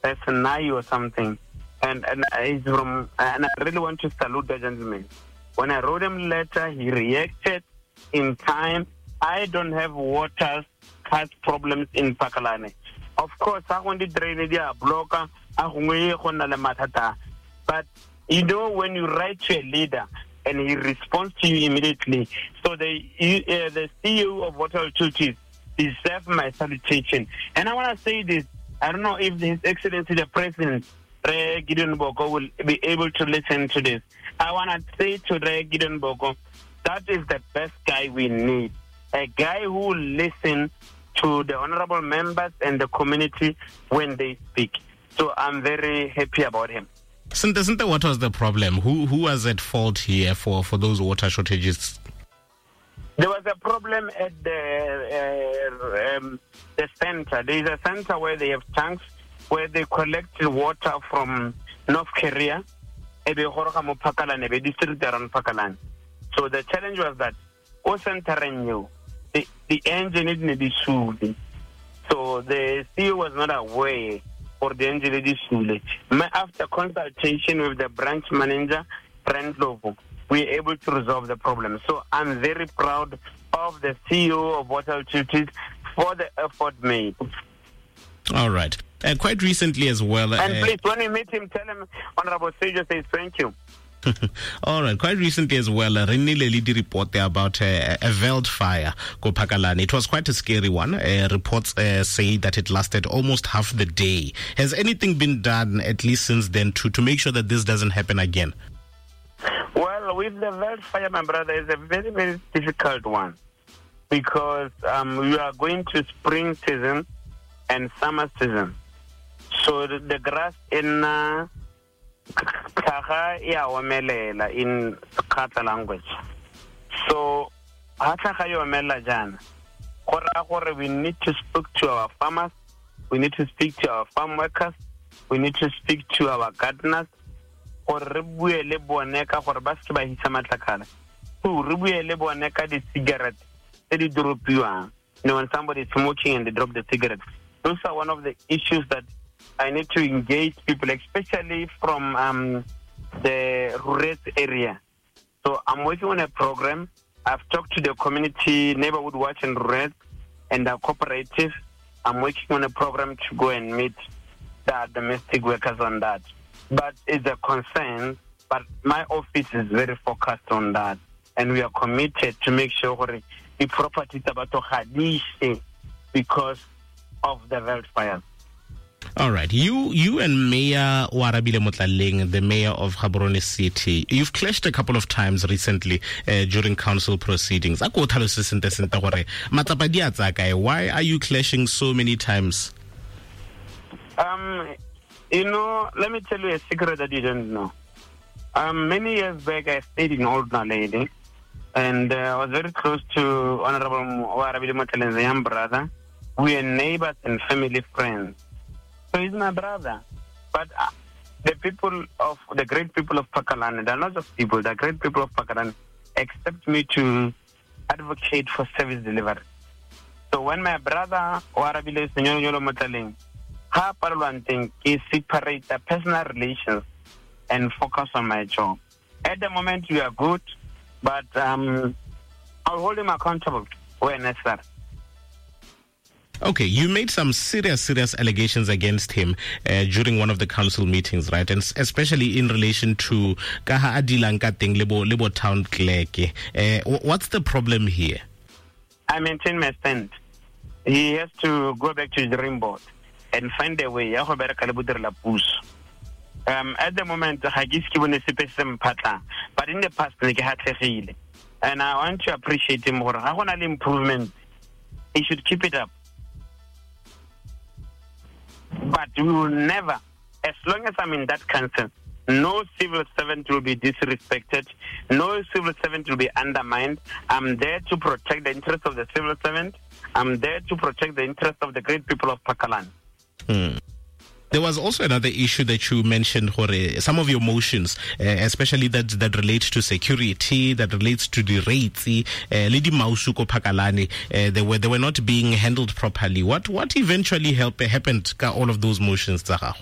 Sinai or something. And he's from, and I really want to salute the gentleman. When I wrote him a letter, he reacted in time. I don't have water cut problems in Pakalane. Of course, I want to drain it, blocker, but you know, when you write to a leader and he responds to you immediately, so the CEO of Water Utilities deserves my salutation. And I want to say this, I don't know if His Excellency the President, Gideon Boko, will be able to listen to this. I want to say to Gideon Boko, that is the best guy we need. A guy who will listen to the honorable members and the community when they speak. So I'm very happy about him. Sinta, what was the problem? Who was at fault here for those water shortages? There was a problem at the center. There is a center where they have tanks where they collect water from North Korea. So the challenge was that the engine is sold. So the CEO was not aware for the engine is sold. After consultation with the branch manager, Brent Lovo, we were able to resolve the problem. So I'm very proud of the CEO of Water Utilities for the effort made. All right. Quite recently as well. And please, when you meet him, tell him Honorable Sejo says thank you. All right. Quite recently as well, Rini Lelidi reported about a veld fire go Pakalani. It was quite a scary one. Reports say that it lasted almost half the day. Has anything been done, at least since then, to make sure that this doesn't happen again? Well, with the veld fire, my brother, it's a very, very difficult one because we are going to spring season and summer season. So the grass in Kaha in Kata language. So we need to speak to our farmers, we need to speak to our farm workers, we need to speak to our gardeners. The cigarette, when somebody is smoking and they drop the cigarette. Those are one of the issues that I need to engage people, especially from the rural area. So I'm working on a program. I've talked to the community, Neighborhood Watch and rural, and our cooperative. I'm working on a program to go and meet the domestic workers on that. But it's a concern, but my office is very focused on that. And we are committed to make sure the property is about to hadishe because of the wildfires. All right. You and Mayor Warabile Motlaleng, the mayor of Gaborone City, you've clashed a couple of times recently during council proceedings. Why are you clashing so many times? Let me tell you a secret that you don't know. Many years back, I stayed in Old Naledi, and I was very close to Honorable Warabile Motlaleng's young brother. We are neighbors and family friends. So he's my brother. But the great people of Pakalane, they're not just people, the great people of Pakalane accept me to advocate for service delivery. So when my brother, Warabile Senyor Motlaleng, he separate the personal relations and focus on my job. At the moment, we are good, but I'll hold him accountable when necessary. Okay, you made some serious allegations against him during one of the council meetings, right? And especially in relation to Kaha Adilankateng Lebo Town Clerk. What's the problem here? I maintain my stand. He has to go back to his dream board and find a way. At the moment, but in the past, and I want to appreciate him for improvement. He should keep it up. But we will never, as long as I'm in that council, no civil servant will be disrespected, no civil servant will be undermined. I'm there to protect the interests of the civil servant. I'm there to protect the interests of the great people of Pakalane. There was also another issue that you mentioned, Hore, some of your motions, especially that relates to security, that relates to the rates, Lady Mausuko Pakalane, they were not being handled properly. What eventually happened to all of those motions, Zaha?